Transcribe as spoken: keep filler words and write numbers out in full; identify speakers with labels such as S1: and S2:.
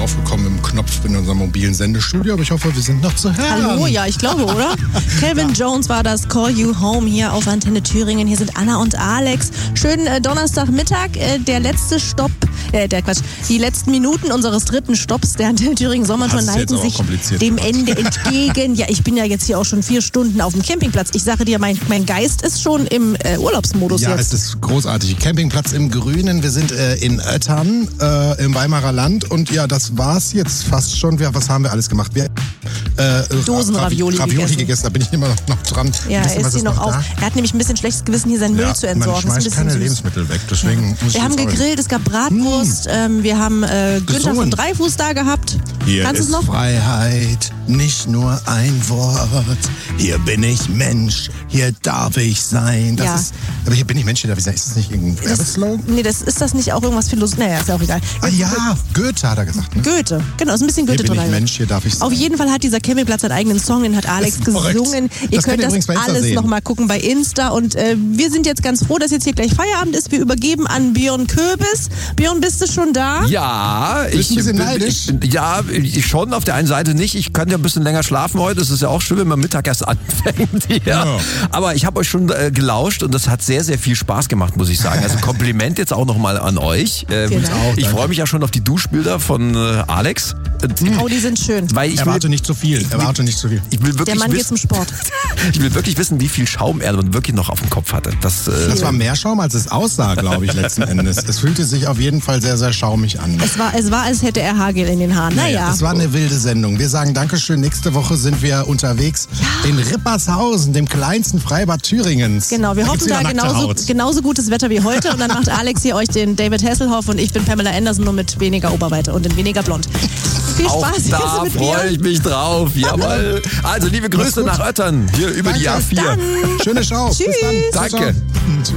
S1: aufgekommen im Knopf in unserem mobilen Sendestudio, aber ich hoffe, wir sind noch zu hören.
S2: Hallo, ja, ich glaube, oder? Calvin ja. Jones war das, Call You Home hier auf Antenne Thüringen. Hier sind Anna und Alex. Schönen äh, Donnerstagmittag, äh, der letzte Stopp, äh, der Quatsch, die letzten Minuten unseres dritten Stopps der Antenne Thüringen Sommertour neigen sich dem Ende entgegen. Ja, ich bin ja jetzt hier auch schon vier Stunden auf dem Campingplatz. Ich sage dir, mein, mein Geist ist schon im äh, Urlaubsmodus
S1: ja,
S2: jetzt.
S1: Ja, es ist großartig. Campingplatz im Grünen. Wir sind äh, in Öttern äh, im Weimarer Land und ja, das war's jetzt fast schon. Wir, was haben wir alles gemacht? Wir äh,
S2: Dosen-Ravioli
S1: Ravioli gegessen. gegessen. Da bin ich immer noch, noch dran.
S2: Ja, er isst sie noch auf. Da? Er hat nämlich ein bisschen schlechtes Gewissen, hier seinen Müll
S1: ja,
S2: zu entsorgen.
S1: Man schmeißt keine süß. Lebensmittel weg, deswegen ja. muss
S2: Wir
S1: ich
S2: haben gegrillt, es gab Bratwurst, mmh. ähm, wir haben äh, Günther von Dreifuß da gehabt.
S1: Hier
S2: Kannst
S1: ist
S2: noch?
S1: Freiheit, nicht nur ein Wort. Hier bin ich Mensch, hier darf ich sein. Das
S2: ja.
S1: ist, aber hier bin ich Mensch, hier darf ich sein. Ist das nicht irgendein Werbeslogan?
S2: Nee, das, ist das nicht auch irgendwas Philosophisches? Naja, ist ja auch egal.
S1: Ah ja, Goethe hat er gesagt. Ne?
S2: Goethe, genau, ist ein bisschen Goethe
S1: drin.
S2: drin.
S1: Hier bin ich Mensch, hier darf ich sein.
S2: Auf jeden Fall hat dieser Campingplatz einen eigenen Song, den hat Alex gesungen. Ihr
S1: das
S2: könnt das alles nochmal gucken bei Insta. Und äh, wir sind jetzt ganz froh, dass jetzt hier gleich Feierabend ist. Wir übergeben an Björn Köbis. Björn, bist du schon da?
S3: Ja,
S1: ich
S3: ein
S1: bisschen neidisch.
S3: Ich, ja, ich schon auf der einen Seite nicht. Ich könnte ja ein bisschen länger schlafen heute. Das ist ja auch schön, wenn man Mittag erst anfängt. Hier. Ja. Aber ich habe euch schon äh, gelauscht und das hat sehr, sehr viel Spaß gemacht, muss ich sagen. Also Kompliment jetzt auch nochmal an euch. Ähm, ich freue mich ja schon auf die Duschbilder von äh, Alex.
S2: Oh, die sind schön.
S3: Weil ich
S1: Erwarte
S3: will,
S1: nicht zu viel.
S3: Ich
S1: Erwarte nicht zu viel.
S3: Ich will wirklich
S2: Der Mann
S3: wissen,
S2: geht zum Sport.
S3: Ich will wirklich wissen, wie viel Schaum er wirklich noch auf dem Kopf hatte. Das, äh
S1: das war mehr Schaum, als es aussah, glaube ich, letzten Endes. Es fühlte sich auf jeden Fall sehr, sehr schaumig an.
S2: Es war, es war als hätte er Hagel in den Haaren. Naja.
S1: naja. Es war eine wilde Sendung. Wir sagen Dankeschön. Nächste Woche sind wir unterwegs ja. in Rippershausen, dem kleinsten Freibad Thüringens.
S2: Genau, wir da hoffen da genauso, genauso gutes Wetter wie heute. Und dann macht Alex hier euch den David Hasselhoff und ich bin Pamela Anderson, nur mit weniger Oberweite und in weniger blond. Viel Spaß.
S3: Auch da freue ich mich drauf. Jawohl. Also liebe Grüße nach Öttern, hier über
S1: Danke.
S3: die A vier.
S1: Schöne Show.
S2: Tschüss.
S1: Bis dann.
S3: Danke.
S1: Ciao, ciao.